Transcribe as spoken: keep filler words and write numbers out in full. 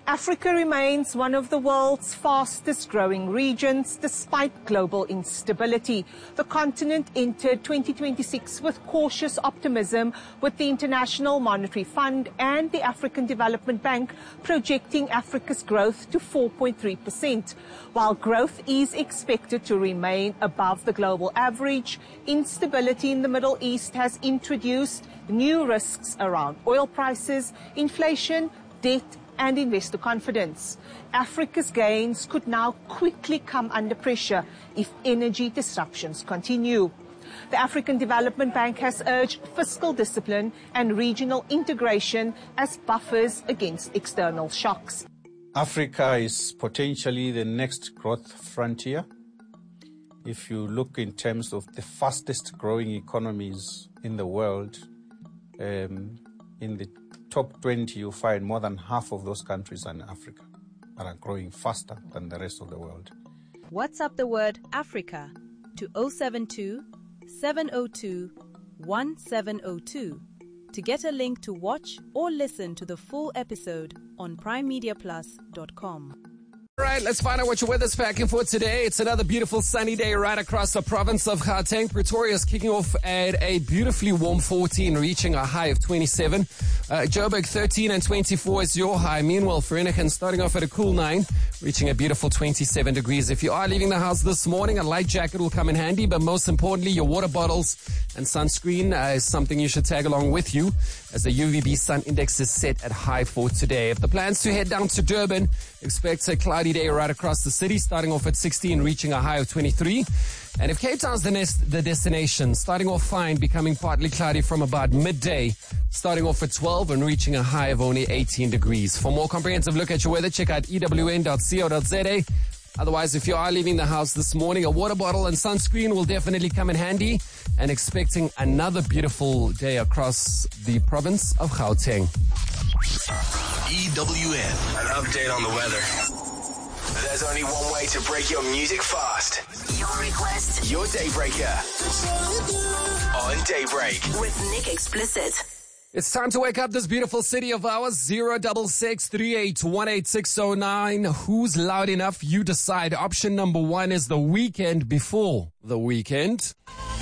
Africa remains one of the world's fastest growing regions despite global instability. The continent entered twenty twenty-six with cautious optimism, with the International Monetary Fund and the African Development Bank projecting Africa's growth to four point three percent. While growth is expected to remain above the global average, instability in the Middle East has introduced new risks around oil prices, inflation, debt, and investor confidence. Africa's gains could now quickly come under pressure if energy disruptions continue. The African Development Bank has urged fiscal discipline and regional integration as buffers against external shocks. Africa is potentially the next growth frontier. If you look in terms of the fastest growing economies in the world, um, in the top twenty, you find more than half of those countries are in Africa that are growing faster than the rest of the world. WhatsApp the word Africa to zero seven two, seven zero two, one seven zero two to get a link to watch or listen to the full episode on prime media plus dot com. All right, let's find out what your weather's packing for today. It's another beautiful sunny day right across the province of Gauteng. Pretoria is kicking off at a beautifully warm fourteen, reaching a high of twenty-seven. Uh, Joburg thirteen and twenty-four is your high. Meanwhile, Vereeniging starting off at a cool nine, reaching a beautiful twenty-seven degrees. If you are leaving the house this morning, a light jacket will come in handy, but most importantly, your water bottles and sunscreen uh, is something you should tag along with you, as the U V B sun index is set at high for today. If the plans to head down to Durban, expect a cloudy day right across the city, starting off at sixteen, reaching a high of twenty-three. And if Cape Town's the, nest, the destination, starting off fine, becoming partly cloudy from about midday, starting off at twelve and reaching a high of only eighteen degrees. For more comprehensive look at your weather, check out E W N dot co dot Z A. Otherwise, if you are leaving the house this morning, a water bottle and sunscreen will definitely come in handy, and expecting another beautiful day across the province of Gauteng. E W N. An update on the weather. There's only one way to break your music fast. Your request. Your Daybreaker. On Daybreak. With Nick Explicit. It's time to wake up this beautiful city of ours. zero double six three eight one eight six zero nine. Who's loud enough? You decide. Option number one is The Weekend before the weekend.